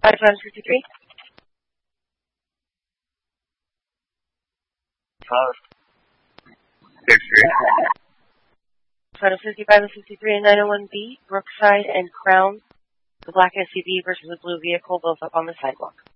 5 times 53. Title 55 and 53 and 901B, Brookside and Crown. The black SUV versus the blue vehicle, both up on the sidewalk.